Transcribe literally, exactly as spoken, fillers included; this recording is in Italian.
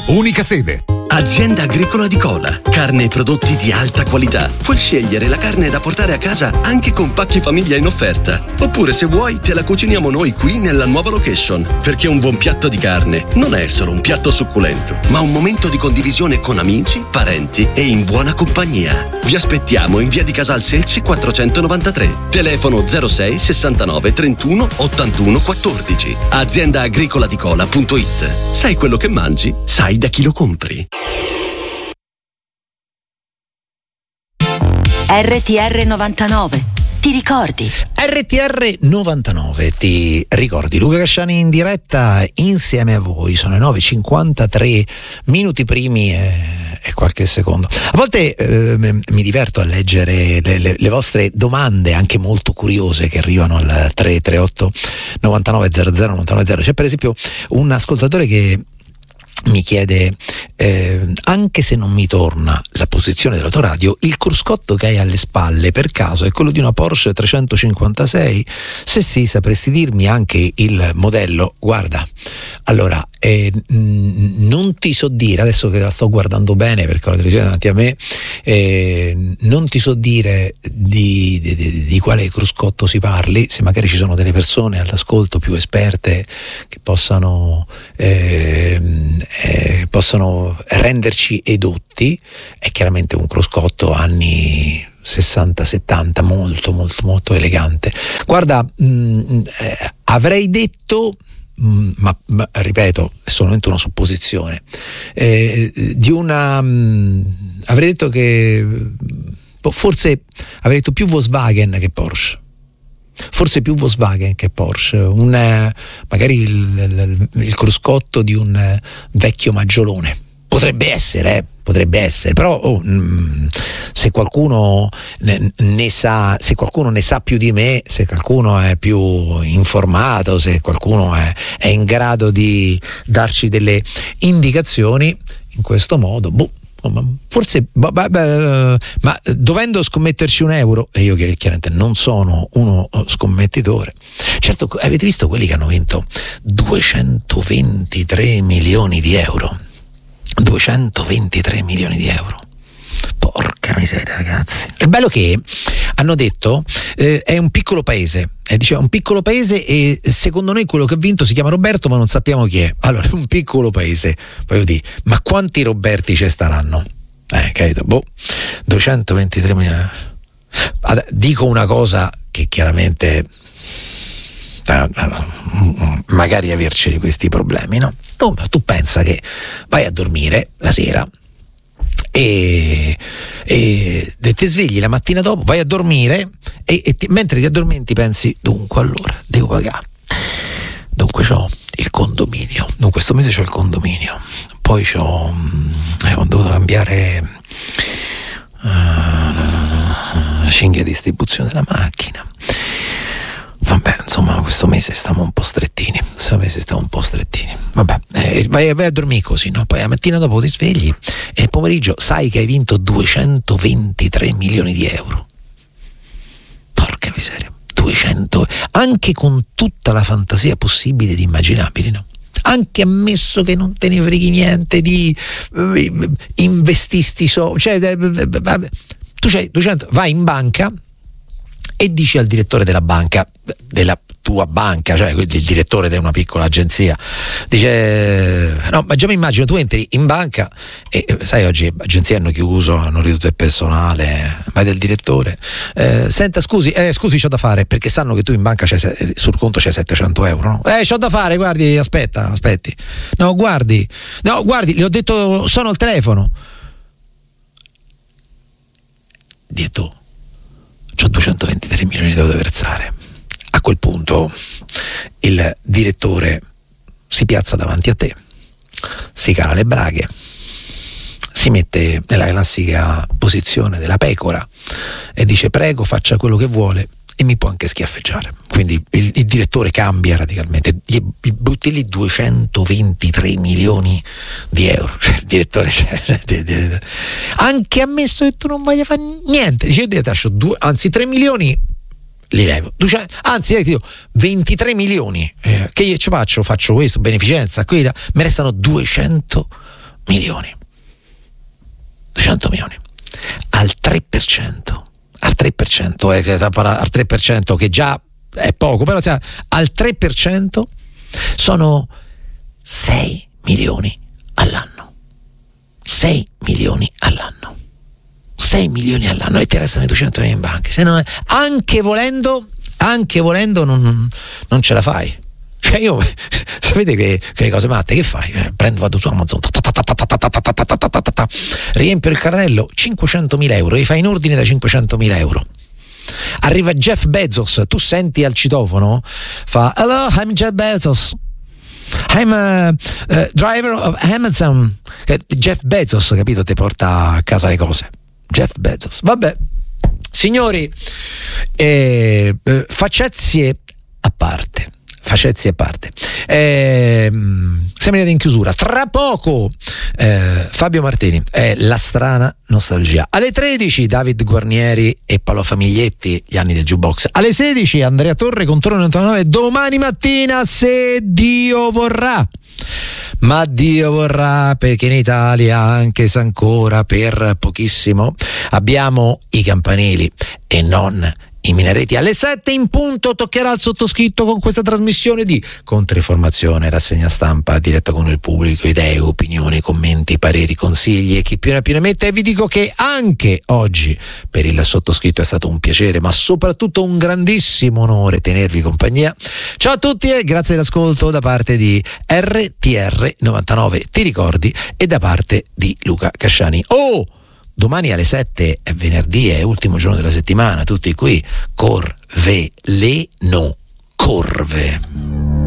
Unica sede. Azienda Agricola di Cola. Carne e prodotti di alta qualità. Puoi scegliere la carne da portare a casa anche con pacchi famiglia in offerta. Oppure, se vuoi, te la cuciniamo noi qui nella nuova location. Perché un buon piatto di carne non è solo un piatto succulento, ma un momento di condivisione con amici, parenti e in buona compagnia. Vi aspettiamo in via di Casal Selci quattrocentonovantatré. Telefono zero sei sessantanove trentuno ottantuno quattordici. azienda agricola di cola punto it. Sai quello che mangi? Sai da chi lo compri. R T R novantanove, ti ricordi? R T R novantanove, ti ricordi? Luca Casciani in diretta insieme a voi. Sono le nove e cinquantatré minuti primi e, e qualche secondo. A volte eh, mi diverto a leggere le, le, le vostre domande, anche molto curiose, che arrivano al tre tre otto novantanove zero zero novantanove zero. C'è per esempio un ascoltatore che mi chiede, eh, anche se non mi torna la posizione dell'autoradio, il cruscotto che hai alle spalle per caso è quello di una Porsche trecentocinquantasei? Se sì, sapresti dirmi anche il modello? Guarda, allora eh, mh, non ti so dire, adesso che la sto guardando bene perché ho la televisione davanti a me, eh, non ti so dire di, di, di, di quale cruscotto si parli. Se magari ci sono delle persone all'ascolto più esperte che possano eh, eh, possono renderci edotti, è chiaramente un cruscotto anni sessanta settanta, molto molto molto elegante. Guarda, mh, eh, avrei detto, mh, ma, ma ripeto, è solamente una supposizione, eh, di una mh, avrei detto che forse avrei detto più Volkswagen che Porsche. Forse più Volkswagen che Porsche, un, magari il, il, il cruscotto di un vecchio maggiolone. Potrebbe essere, eh, potrebbe essere, però oh, mh, se qualcuno ne, ne sa, se qualcuno ne sa più di me, se qualcuno è più informato, se qualcuno è, è in grado di darci delle indicazioni in questo modo, boh. Forse, ma, ma, ma dovendo scommetterci un euro, e io che chiaramente non sono uno scommettitore, certo, avete visto quelli che hanno vinto duecentoventitré milioni di euro? duecentoventitré milioni di euro. Porca miseria, ragazzi. È bello che hanno detto eh, è un piccolo paese, eh, diceva un piccolo paese, e secondo noi quello che ha vinto si chiama Roberto, ma non sappiamo chi è. Allora, un piccolo paese, voglio dire, ma quanti Roberti ci staranno? Eh, capito? Boh, duecentoventitré milioni. Allora, dico una cosa che chiaramente eh, magari averceli questi problemi, no? Tu, tu pensa che vai a dormire la sera e, e ti svegli la mattina dopo, vai a dormire e, e ti, mentre ti addormenti pensi, dunque allora devo pagare, dunque c'ho il condominio, dunque questo mese c'ho il condominio, poi c'ho eh, ho dovuto cambiare uh, la cinghia di distribuzione della macchina. Vabbè, insomma, questo mese stiamo un po' strettini. Questo mese stiamo un po' strettini. Vabbè, eh, vai, vai a dormire così, no? Poi la mattina dopo ti svegli e il pomeriggio sai che hai vinto duecentoventitré milioni di euro. Porca miseria, duecento, anche con tutta la fantasia possibile ed immaginabile, no? Anche ammesso che non te ne freghi niente di eh, investisti so, cioè eh, vabbè, tu c'hai duecento, vai in banca e dici al direttore della banca, della tua banca, cioè il direttore di una piccola agenzia, dice, no, ma già mi immagino, tu entri in banca e sai, oggi agenzie hanno chiuso, hanno ridotto il personale, vai del direttore, eh, senta scusi, eh, scusi c'ho da fare, perché sanno che tu in banca c'è, sul conto c'è settecento euro, no? Eh, c'ho da fare, guardi, aspetta, aspetti, no, guardi, no, guardi, le ho detto, sono al telefono. Detto, c'ho duecentoventitré milioni da versare. A quel punto il direttore si piazza davanti a te, si cala le braghe, si mette nella classica posizione della pecora e dice prego, faccia quello che vuole e mi può anche schiaffeggiare. Quindi il, il direttore cambia radicalmente, gli butti lì duecentoventitré milioni di euro, cioè il direttore, cioè, anche ammesso che tu non voglia fare niente, dice io ti lascio due, anzi tre milioni li levo, anzi eh, ti dico, ventitré milioni, eh, che io ci faccio? Faccio questo, beneficenza, qui me restano duecento milioni. duecento milioni. Al tre per cento. Al tre per cento, eh, al tre per cento che già è poco, però cioè, al tre per cento sono sei milioni all'anno. sei milioni all'anno. sei milioni all'anno e ti restano i duecento in banca. Cioè, no, anche volendo, anche volendo non, non ce la fai. Cioè io, sapete che, che cose matte, che fai? Eh, prendo, vado su Amazon, riempio il carrello, cinquecentomila euro, e fai in ordine da cinquecentomila euro. Arriva Jeff Bezos, tu senti al citofono, fa hello, I'm Jeff Bezos, I'm a, a driver of Amazon. Jeff Bezos, capito, ti porta a casa le cose. Jeff Bezos. Vabbè, signori, eh, eh, facezie a parte. Facezie a parte. Eh, siamo arrivati in chiusura. Tra poco eh, Fabio Martini, è La strana nostalgia. Alle tredici David Guarnieri e Paolo Famiglietti, gli anni del jukebox. Alle sedici Andrea Torre con Torre novantanove. Domani mattina, se Dio vorrà. Ma Dio vorrà, perché in Italia, anche se ancora per pochissimo, abbiamo i campanili e non i minareti. Alle sette in punto toccherà al sottoscritto con questa trasmissione di controinformazione, rassegna stampa diretta con il pubblico, idee, opinioni, commenti, pareri, consigli e chi più ne più ne mette. E vi dico che anche oggi per il sottoscritto è stato un piacere, ma soprattutto un grandissimo onore tenervi compagnia. Ciao a tutti e grazie dell'ascolto da parte di R T R novantanove, ti ricordi, e da parte di Luca Casciani. Oh! Domani alle sette è venerdì, è ultimo giorno della settimana, tutti qui, Corveleno, Corve.